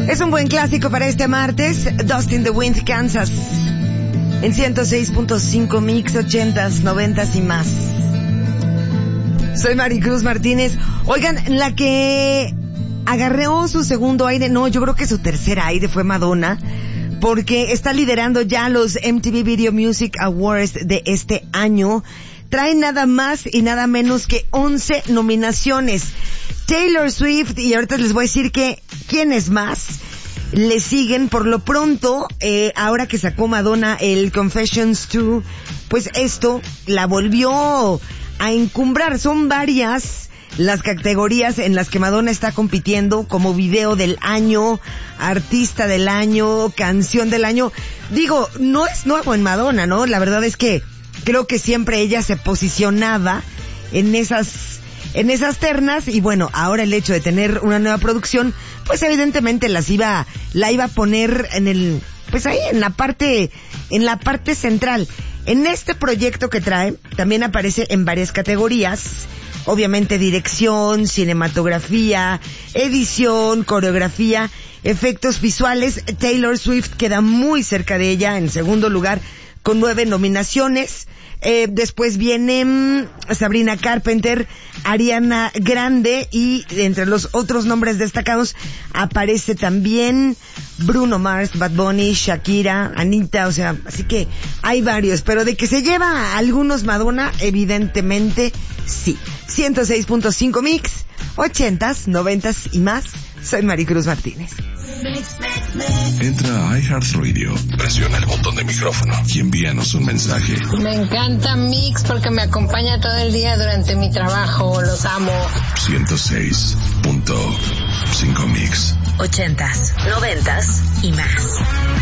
Es un buen clásico para este martes. Dust in the Wind, Kansas. En 106.5 Mix, 80s, 90s y más. Soy Maricruz Martínez. Oigan, la que agarró su segundo aire, no, yo creo que su tercer aire fue Madonna, porque está liderando ya los MTV Video Music Awards de este año. Trae nada más y nada menos que 11 nominaciones. Taylor Swift, y ahorita les voy a decir que quiénes más le siguen. Por lo pronto, ahora que sacó Madonna el Confessions 2, pues esto la volvió a encumbrar. Son varias las categorías en las que Madonna está compitiendo, como video del año, artista del año, canción del año. Digo, no es nuevo en Madonna, ¿no? La verdad es que creo que siempre ella se posicionaba en esas ternas, y bueno, ahora el hecho de tener una nueva producción, pues evidentemente la iba a poner pues ahí en la parte central. En este proyecto que trae, también aparece en varias categorías, obviamente dirección, cinematografía, edición, coreografía, efectos visuales. Taylor Swift queda muy cerca de ella, en segundo lugar, con 9 nominaciones. Después vienen Sabrina Carpenter, Ariana Grande, y entre los otros nombres destacados aparece también Bruno Mars, Bad Bunny, Shakira, Anita, o sea, así que hay varios, pero de que se lleva a algunos Madonna, evidentemente sí. 106.5 Mix, 80s, 90s y más. Soy Maricruz Martínez. Entra a iHeartRadio, presiona el botón de micrófono y envíanos un mensaje. Me encanta Mix porque me acompaña todo el día durante mi trabajo. Los amo. 106.5 Mix. 80s, 90s y más.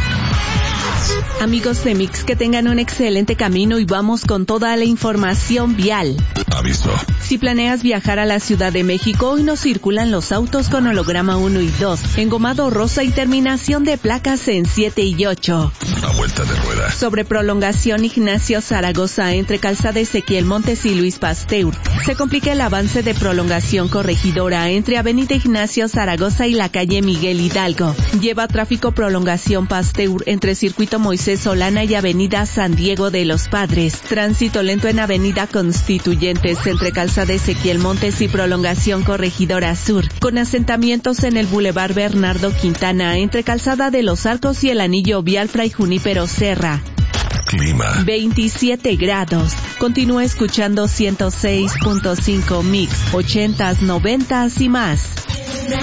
Amigos de Mix, que tengan un excelente camino y vamos con toda la información vial. Aviso. Si planeas viajar a la Ciudad de México, hoy no circulan los autos con holograma 1 y 2, engomado rosa y terminación de placas en 7 y 8. A vuelta de rueda. Sobre prolongación Ignacio Zaragoza entre Calzada Ezequiel Montes y Luis Pasteur, se complica el avance de prolongación Corregidora entre Avenida Ignacio Zaragoza y la calle Miguel Hidalgo. Lleva tráfico prolongación Pasteur entre Circuito Moisés Solana y Avenida San Diego de los Padres. Tránsito lento en Avenida Constituyentes entre Calzada Ezequiel Montes y prolongación Corregidora Sur, con asentamientos en el Boulevard Bernardo Quintana entre Calzada de los Arcos y el Anillo Vial Fray Junípero Serra. Clima. 27 grados. Continúa escuchando 106.5 Mix, 80s, 90s y más.